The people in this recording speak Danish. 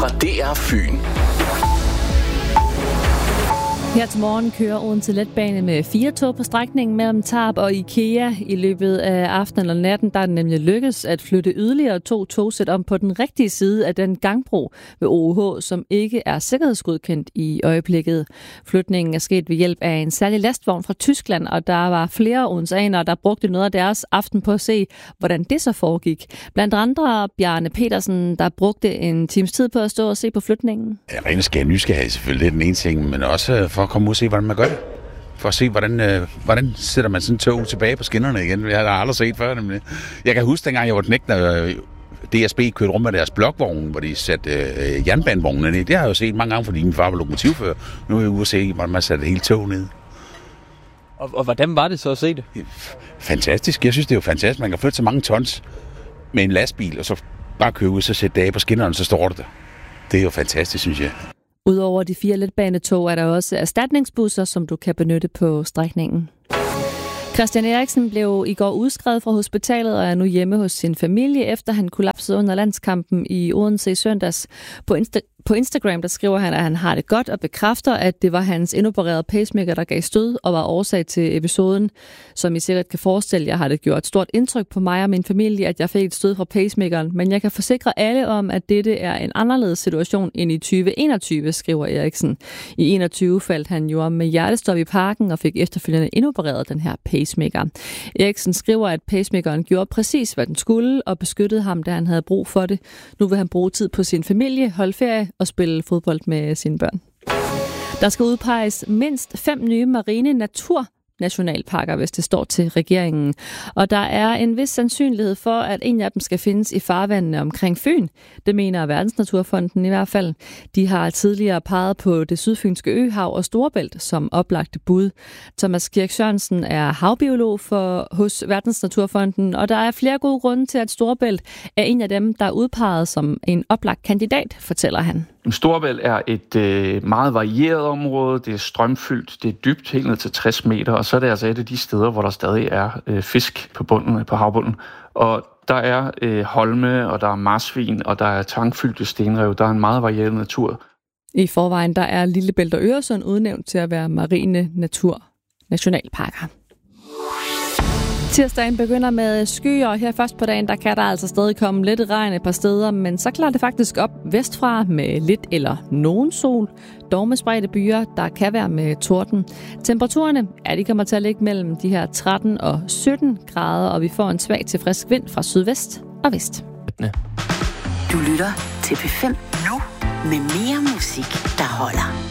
fra DR Fyn. Her til morgen kører Odense Letbane med 4 tog på strækningen mellem Tarup og IKEA. I løbet af aftenen og natten der er det nemlig lykkedes at flytte yderligere 2 togsæt om på den rigtige side af den gangbro ved OUH, som ikke er sikkerhedsgodkendt i øjeblikket. Flytningen er sket ved hjælp af en særlig lastvogn fra Tyskland, og der var flere odenseanere, der brugte noget af deres aften på at se, hvordan det så foregik. Blandt andre Bjarne Petersen, der brugte en times tid på at stå og se på flytningen. Ja, ren nysgerrighed selvfølgelig, det er den ene ting, men også for at komme ud og se, hvordan man gør det. For at se, hvordan sætter man sådan en tog tilbage på skinnerne igen. Jeg har aldrig set før, nemlig. Jeg kan huske, dengang jeg var knægt, når DSB kørte rundt med deres blokvogn, hvor de satte jernbanevognen ned. Det har jeg jo set mange gange, fordi min far var lokomotivfører. Nu er jeg ude at se, hvordan man satte det hele tog ned. Og hvordan var det så at se det? Fantastisk. Jeg synes, det er jo fantastisk. Man kan flytte så mange tons med en lastbil, og så bare køre ud, så sætte det af på skinnerne, så står det der. Det er jo fantastisk, synes jeg. Udover de 4 letbanetog er der også erstatningsbusser, som du kan benytte på strækningen. Christian Eriksen blev i går udskrevet fra hospitalet og er nu hjemme hos sin familie, efter han kollapsede under landskampen i Odense i søndags. På Instagram der skriver han, at han har det godt og bekræfter, at det var hans indopererede pacemaker, der gav stød og var årsag til episoden. Som I sikkert kan forestille jer, har det gjort et stort indtryk på mig og min familie, at jeg fik et stød fra pacemakeren. Men jeg kan forsikre alle om, at dette er en anderledes situation end i 2021, skriver Eriksen. I 2021 faldt han jo om med hjertestop i parken og fik efterfølgende indopereret den her pacemaker. Eriksen skriver, at pacemakeren gjorde præcis, hvad den skulle og beskyttede ham, da han havde brug for det. Nu vil han bruge tid på sin familie, holde ferie og spille fodbold med sine børn. Der skal udpeges mindst 5 nye marine naturnationalparker, hvis det står til regeringen. Og der er en vis sandsynlighed for, at en af dem skal findes i farvandene omkring Fyn. Det mener Verdensnaturfonden i hvert fald. De har tidligere peget på det sydfynske øhav og Storebælt som oplagte bud. Thomas Kirk Sørensen er havbiolog hos Verdensnaturfonden, og der er flere gode grunde til, at Storebælt er en af dem, der er udpeget som en oplagt kandidat, fortæller han. Storebælt er et meget varieret område. Det er strømfyldt, det er dybt, helt ned til 60 meter, og så er det altså et af de steder, hvor der stadig er fisk på havbunden. Og der er holme, og der er marsvin, og der er tangfyldte stenrev. Der er en meget varieret natur. I forvejen der er Lillebælt og Øresund udnævnt til at være marine naturnationalparker. Tirsdagen begynder med skyer, og her først på dagen, der kan der altså stadig komme lidt regn et par steder, men så klarer det faktisk op vestfra med lidt eller nogen sol. Dog med spredte byer, der kan være med torden. Temperaturerne, de kommer til at ligge mellem de her 13 og 17 grader, og vi får en svag til frisk vind fra sydvest og vest. Du lytter til P5 nu med mere musik, der holder.